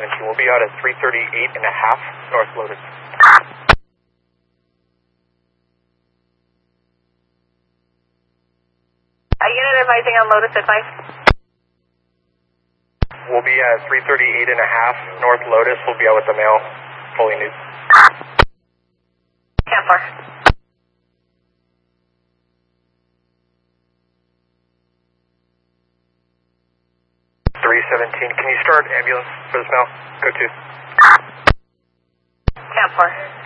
We'll be out at 338 and a half North Lotus. Unit advising on Lotus advice. We'll be at 338 and a half North Lotus. We'll be out with the mail, fully nude. 10-4. 317. Can you start ambulance for this mail? Go to. 10-4.